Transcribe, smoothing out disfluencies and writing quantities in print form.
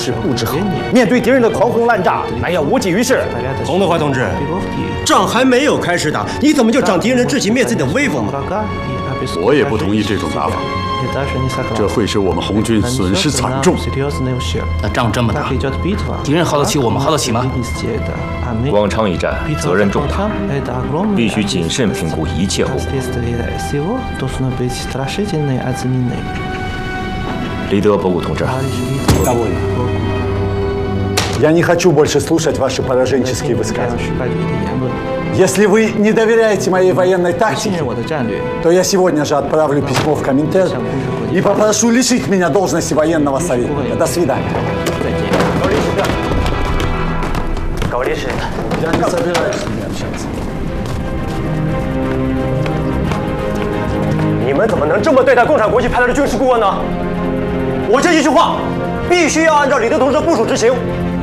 是布置好，面对敌人的狂轰滥炸，乃要无济于事。 彭德怀同志，仗还没有开始打，你怎么就长敌人的志气，灭自己的威风了？ 我也不同意这种打法，这会使我们红军损失惨重。 那仗这么大，敌人耗得起，我们耗得起吗？ 广昌一战责任重大，必须谨慎评估一切后果。李德博古同志， Я не хочу больше слушать ваши пораженческие высказывания. Если вы не доверяете моей военной тактике, то я сегодня же отправлю письмо в Коминтерн и попрошу лишить меня должности военного советника. До свидания. Я не собираюсь с ними общаться. 你们怎么能这么对待共产国际派来的军事顾问呢？我这一句话，必须要按照李德同志的部署执行。